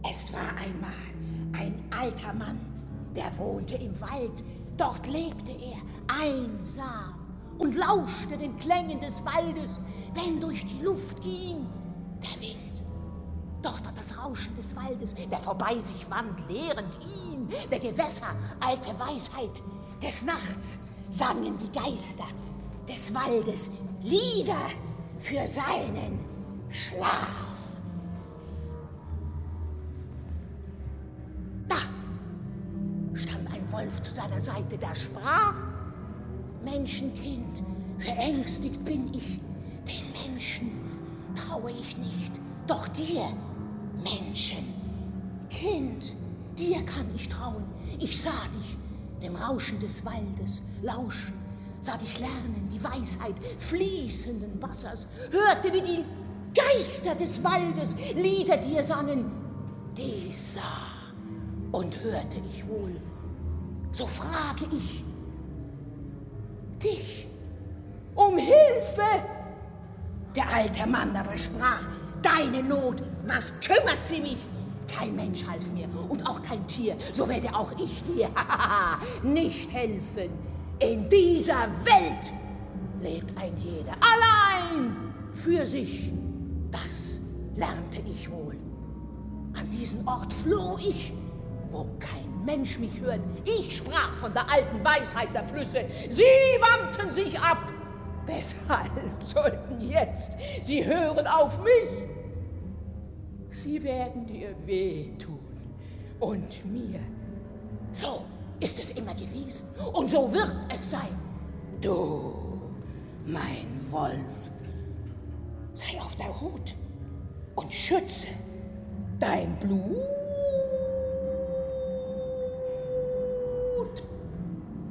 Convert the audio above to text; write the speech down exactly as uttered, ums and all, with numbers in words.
Es war einmal ein alter Mann, der wohnte im Wald. Dort lebte er einsam und lauschte den Klängen des Waldes, wenn durch die Luft ging der Wind. Dort war das Rauschen des Waldes, der vorbei sich wand, lehrend ihn, der Gewässer, alte Weisheit. Des Nachts sangen die Geister des Waldes Lieder für seinen Schlaf. Da stand ein Wolf zu seiner Seite, der sprach: Menschenkind, verängstigt bin ich, den Menschen traue ich nicht, doch dir, Menschenkind, dir kann ich trauen. Ich sah dich dem Rauschen des Waldes lauschen, sah dich lernen die Weisheit fließenden Wassers, hörte, wie die Geister des Waldes Lieder dir sangen. Dies sah und hörte ich wohl. So frage ich dich um Hilfe. Der alte Mann aber sprach: Deine Not, was kümmert sie mich? Kein Mensch half mir und auch kein Tier, so werde auch ich dir nicht helfen. In dieser Welt lebt ein jeder allein für sich. Das lernte ich wohl. An diesen Ort floh ich, wo kein Mensch mich hört. Ich sprach von der alten Weisheit der Flüsse. Sie wandten sich ab. Weshalb sollten jetzt sie hören auf mich? Sie werden dir wehtun und mir. So ist es immer gewesen und so wird es sein. Du, mein Wolf, sei auf der Hut und schütze dein Blut